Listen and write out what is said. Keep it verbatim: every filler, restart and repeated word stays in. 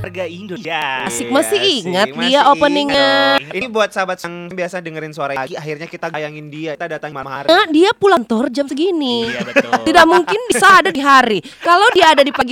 Harga Indonesia. Asik, masih Iya ingat sih, dia masih openingnya. ingat. Ini buat sahabat yang biasa dengerin suara lagi, akhirnya kita bayangin dia, kita datang malam hari. Nah, dia pulang kantor jam segini. Iya betul. Tidak mungkin bisa ada di hari. Kalau dia ada di pagi